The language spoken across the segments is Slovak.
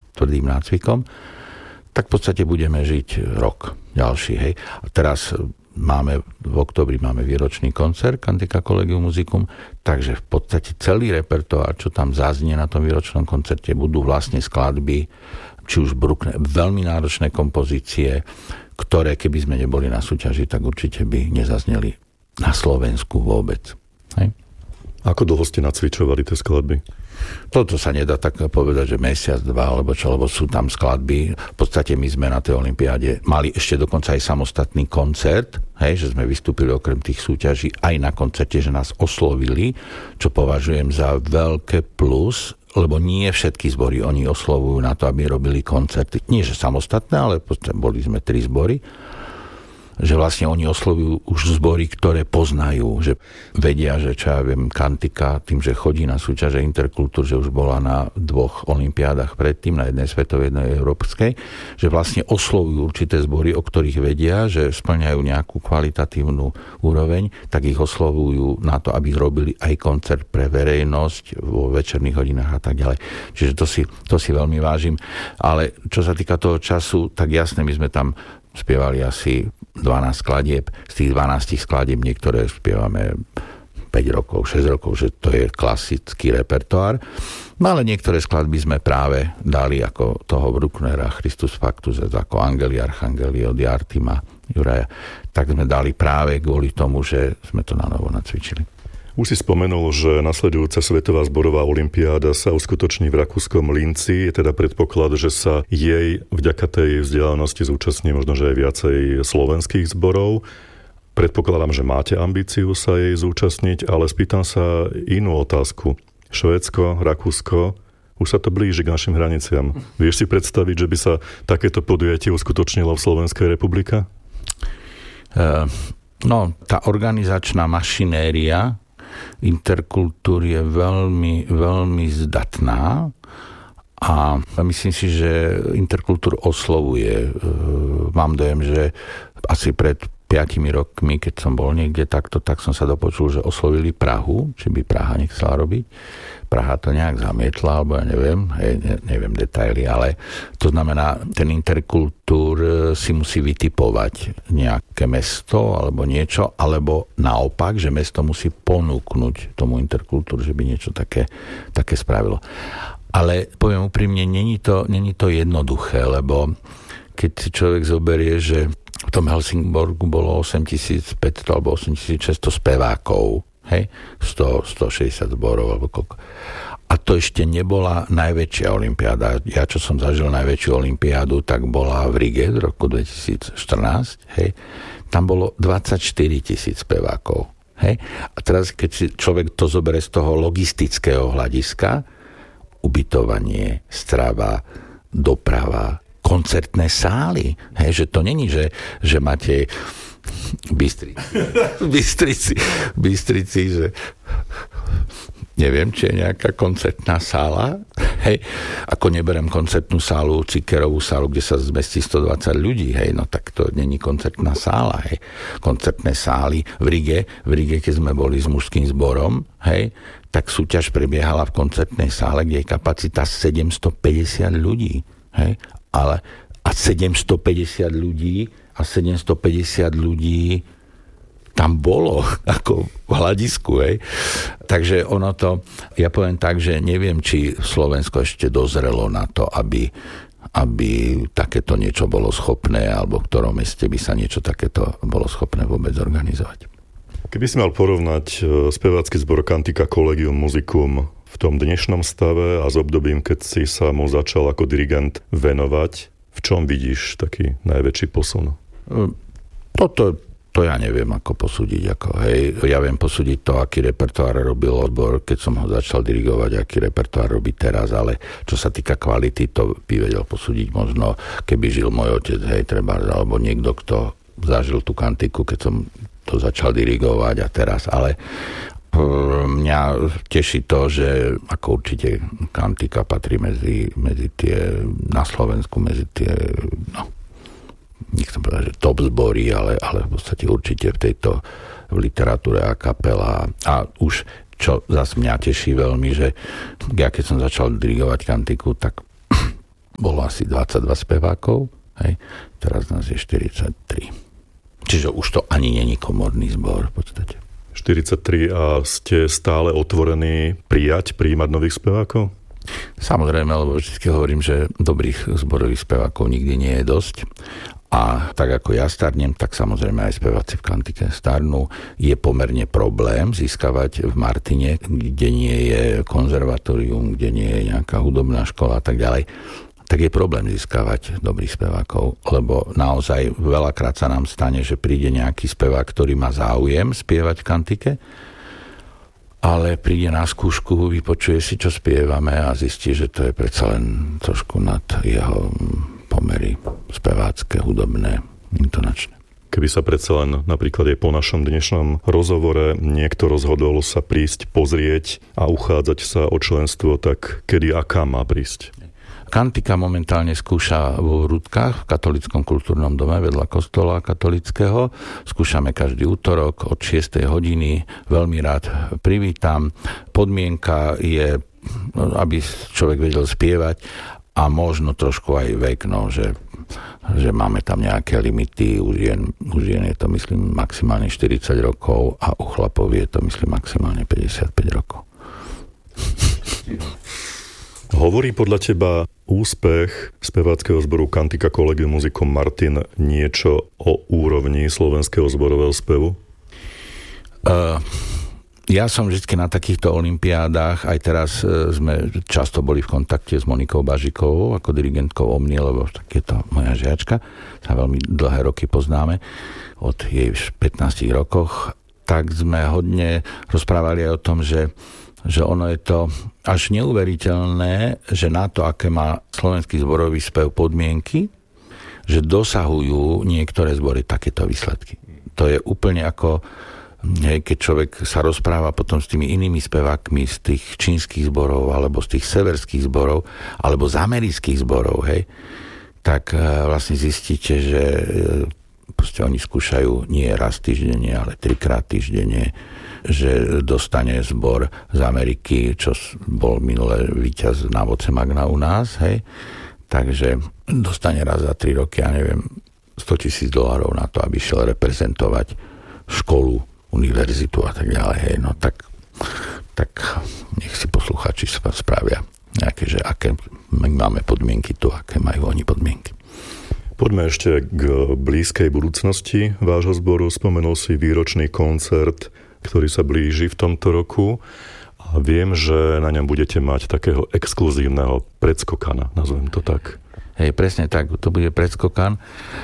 tvrdým nácvikom, tak v podstate budeme žiť rok ďalší. Hej. A teraz v októbri máme výročný koncert Cantica Collegium Musicum, takže v podstate celý repertoár, čo tam zaznie na tom výročnom koncerte, budú vlastne skladby, či už Bruckner, veľmi náročné kompozície, ktoré keby sme neboli na súťaži, tak určite by nezazneli na Slovensku vôbec. Hej. Ako dlho ste nacvičovali tie skladby? Toto sa nedá tak povedať, že mesiac, dva, alebo čo, lebo sú tam skladby. V podstate my sme na tej olympiáde mali ešte dokonca aj samostatný koncert, hej, že sme vystúpili okrem tých súťaží aj na koncerte, že nás oslovili, čo považujem za veľké plus, lebo nie všetky zbory oni oslovujú na to, aby robili koncerty. Nie, že samostatné, ale boli sme 3 zbory, že vlastne oni oslovujú už zbory, ktoré poznajú, že vedia, že čo ja viem, Cantica, tým, že chodí na súťaže interkultúr, že už bola na 2 olympiádach predtým, na jednej svetovej, jednej európskej, že vlastne oslovujú určité zbory, o ktorých vedia, že splňajú nejakú kvalitatívnu úroveň, tak ich oslovujú na to, aby robili aj koncert pre verejnosť vo večerných hodinách a tak ďalej. Čiže to si veľmi vážim. Ale čo sa týka toho času, tak jasne, my sme tam spievali asi 12 skladieb. Z tých 12 skladieb niektoré spievame 5 rokov, 6 rokov, že to je klasický repertoár. No ale niektoré skladby sme práve dali ako toho Brucknera, Christus Factus, ako Angeli Archangeli od Artima Juraja. Tak sme dali práve kvôli tomu, že sme to na novo nacvičili. Už si spomenul, že nasledujúca Svetová zborová olympiáda sa uskutoční v rakúskom Linci. Je teda predpoklad, že sa jej vďaka tej vzdialenosti zúčastní možno, že aj viacej slovenských zborov. Predpokladám, že máte ambíciu sa jej zúčastniť, ale spýtam sa inú otázku. Švédsko, Rakúsko, už sa to blíži k našim hraniciam. Vieš si predstaviť, že by sa takéto podujatie uskutočnilo v Slovenskej republike? Tá organizačná mašinéria interkultúr je veľmi, veľmi zdatná a myslím si, že interkultúr oslovuje. Mám dojem, že asi pred 5 rokmi, keď som bol niekde takto, tak som sa dopočul, že oslovili Prahu, či by Praha nechcela robiť. Praha to nejak zamietla, alebo ja neviem detaily, ale to znamená, ten interkultúr si musí vytipovať nejaké mesto alebo niečo, alebo naopak, že mesto musí ponúknuť tomu interkultúru, že by niečo také spravilo. Ale poviem úprimne, není to jednoduché, lebo keď si človek zoberie, že v tom Helsingborgu bolo 8500 alebo 8600 spevákov, hej, 160 zborov alebo koľko. A to ešte nebola najväčšia olympiáda. Ja, čo som zažil najväčšiu olympiádu, tak bola v Rige v roku 2014, hej. Tam bolo 24 000 spevákov, hej. A teraz, keď si človek to zoberie z toho logistického hľadiska, ubytovanie, strava, doprava, koncertné sály. Hej, že to není, že máte Bystrici, že neviem, či je nejaká koncertná sála. Hej, ako neberiem koncertnú sálu, Cikerovú sálu, kde sa zmestí 120 ľudí, hej, no tak to není koncertná sála, hej. Koncertné sály v Rige, keď sme boli s mužským zborom, hej, tak súťaž prebiehala v koncertnej sále, kde je kapacita 750 ľudí, hej. Ale a 750 ľudí tam bolo ako v hľadisku, hej. Takže ono to, ja poviem tak, že neviem, či Slovensko ešte dozrelo na to, aby takéto niečo bolo schopné, alebo v ktorom meste by sa niečo takéto bolo schopné vôbec organizovať. Keby si mal porovnať spevácky zbor Cantica Collegium Musicum v tom dnešnom stave a s obdobím, keď si sa mu začal ako dirigent venovať, v čom vidíš taký najväčší posun? To ja neviem, ako posúdiť. Ja viem posúdiť to, aký repertoár robil odbor, keď som ho začal dirigovať, aký repertoár robí teraz, ale čo sa týka kvality, to by vedel posúdiť možno, keby žil môj otec, hej, treba, alebo niekto, kto zažil tú kantiku, keď som to začal dirigovať a teraz, ale mňa teší to, že ako určite kantika patrí medzi tie na Slovensku, medzi tie, nechcem povedať, že top zbory, ale v podstate určite v tejto literatúre a kapela. A už, čo zase mňa teší veľmi, že ja keď som začal dirigovať kantiku, tak bolo asi 22 spevákov, hej, teraz nás je 43. Čiže už to ani není komorný zbor v podstate. 43 a ste stále otvorení prijímať nových spevákov? Samozrejme, lebo vždy hovorím, že dobrých zborových spevákov nikdy nie je dosť. A tak ako ja starnem, tak samozrejme aj speváci v Kantike starnú. Je pomerne problém získavať v Martine, kde nie je konzervatórium, kde nie je nejaká hudobná škola a tak ďalej, tak je problém získavať dobrých spevákov, lebo naozaj veľakrát sa nám stane, že príde nejaký spevák, ktorý má záujem spievať v Kantike, ale príde na skúšku, vypočuje si, čo spievame a zistí, že to je predsa len trošku nad jeho pomery spevácké, hudobné, intonačné. Keby sa predsa len napríklad aj po našom dnešnom rozhovore niekto rozhodol sa prísť pozrieť a uchádzať sa o členstvo, tak kedy a kam má prísť? Kantika momentálne skúša vo Rudkách, v katolickom kultúrnom dome vedľa kostola katolického. Skúšame každý útorok od 6. hodiny. Veľmi rád privítam. Podmienka je, aby človek vedel spievať a možno trošku aj vek, no, že máme tam nejaké limity. U žien je to, myslím, maximálne 40 rokov a u chlapov je to, myslím, maximálne 55 rokov. Hovorí podľa teba úspech speváckeho zboru Kantika Collegium Musicum Martin niečo o úrovni slovenského zborového spevu? Ja som vždy na takýchto olympiádach, aj teraz sme často boli v kontakte s Monikou Bažikovou ako dirigentkou Omni, lebo tak je to moja žiačka, sa veľmi dlhé roky poznáme, od jej 15 rokoch, tak sme hodne rozprávali aj o tom, že ono je to až neuveriteľné, že na to, aké má slovenský zborový spev podmienky, že dosahujú niektoré zbory takéto výsledky. To je úplne ako, keď človek sa rozpráva potom s tými inými spevákmi z tých čínskych zborov, alebo z tých severských zborov, alebo z amerických zborov, hej, tak vlastne zistíte, že proste oni skúšajú nie raz týždenne, ale 3-krát týždenne, že dostane zbor z Ameriky, čo bol minulé víťaz na Voce Magna u nás, hej. Takže dostane raz za 3 roky, ja neviem, $100,000 na to, aby šiel reprezentovať školu, univerzitu a tak ďalej, hej. No tak nech si poslucháči spravia nejaké, že aké my máme podmienky tu, aké majú oni podmienky. Poďme ešte k blízkej budúcnosti vášho zboru. Spomenul si výročný koncert, ktorý sa blíži v tomto roku. A viem, že na ňom budete mať takého exkluzívneho predskokana, nazvem to tak. Hej, presne tak, to bude predskokan.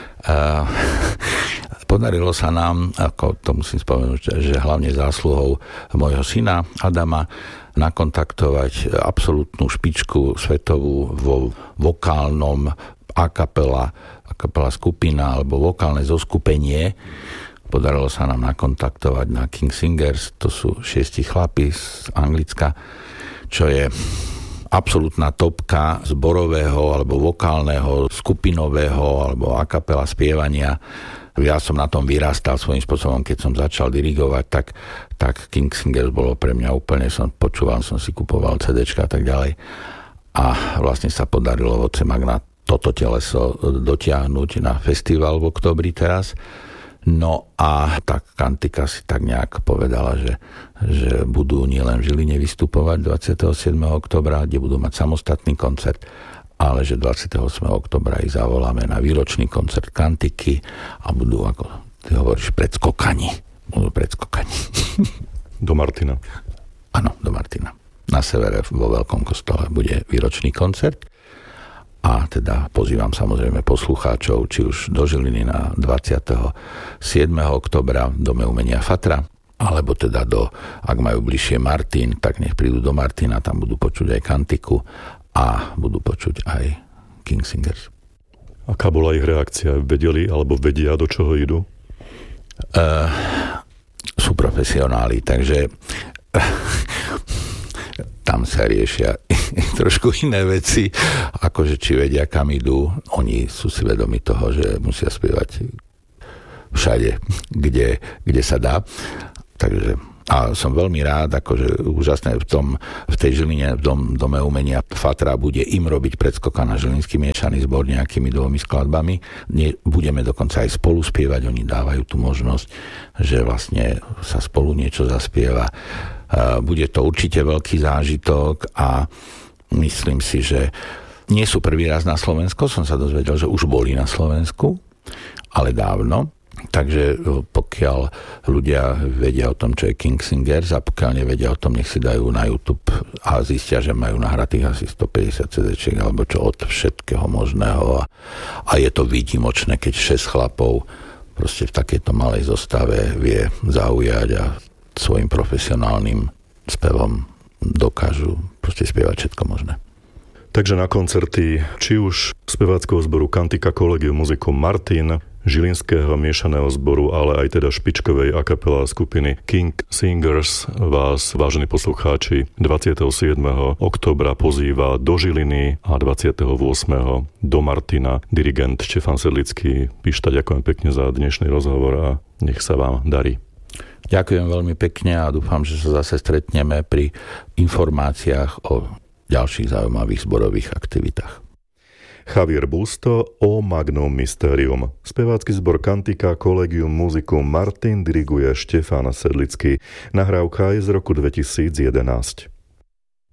Podarilo sa nám, ako to musím spomenúť, že hlavne zásluhou môjho syna Adama, nakontaktovať absolútnu špičku svetovú vo vokálnom a cappella skupina alebo vokálne zoskupenie. Podarilo sa nám nakontaktovať na King Singers, to sú 6 chlapi z Anglicka, čo je absolútna topka zborového alebo vokálneho, skupinového alebo a cappella spievania. Ja som na tom vyrastal svojím spôsobom, keď som začal dirigovať, tak King Singers bolo pre mňa úplne, počúval som si, kupoval CDčka a tak ďalej. A vlastne sa podarilo Voce Magna toto teleso dotiahnuť na festival v októbri teraz. No a tak Kantika si tak nejak povedala, že budú nielen v Žiline vystupovať 27. októbra, kde budú mať samostatný koncert, ale že 28. októbra ich zavoláme na výročný koncert Kantiky a budú, ako ty hovoríš, predskokani. Budú predskokani. Do Martina. Áno, do Martina. Na severe vo Veľkom kostole bude výročný koncert. A teda pozývam samozrejme poslucháčov, či už do Žiliny na 27. októbra v Dome umenia Fatra, alebo teda ak majú bližšie Martin, tak nech prídu do Martina, tam budú počuť aj Kantiku a budú počuť aj King Singers. Aká bola ich reakcia? Vedeli alebo vedia, do čoho idú? Sú profesionáli, takže tam sa riešia trošku iné veci, akože či vedia, kam idú. Oni sú si vedomi toho, že musia spievať všade, kde sa dá. Takže A som veľmi rád, akože úžasné v tej Žiline, v Dome umenia Fatra bude im robiť predskoka na žilinský miešaný zbor nejakými 2 skladbami. Budeme dokonca aj spolu spievať, oni dávajú tú možnosť, že vlastne sa spolu niečo zaspieva. Bude to určite veľký zážitok a myslím si, že nie sú prvý raz na Slovensku, som sa dozvedel, že už boli na Slovensku, ale dávno. Takže pokiaľ ľudia vedia o tom, čo je King Singers a pokiaľ nevedia o tom, nech si dajú na YouTube a zistia, že majú nahratých asi 150 CD-čiek alebo čo od všetkého možného a je to výnimočné, keď 6 chlapov proste v takejto malej zostave vie zaujať a svojim profesionálnym spevom dokážu proste spievať všetko možné. Takže na koncerty, či už speváckeho zboru Kantika Collegium Musicum Martin, žilinského miešaného zboru, ale aj teda špičkovej a kapela skupiny King Singers vás, vážení poslucháči, 27. októbra pozýva do Žiliny a 28. do Martina dirigent Štefan Sedlický. Píšta, ďakujem pekne za dnešný rozhovor a nech sa vám darí. Ďakujem veľmi pekne a dúfam, že sa zase stretneme pri informáciách o ďalších zaujímavých zborových aktivitách. Javier Busto, O Magnum Mysterium. Spevácky zbor Kantika Collegium Musicum Martin diriguje Štefan Sedlický. Nahrávka je z roku 2011.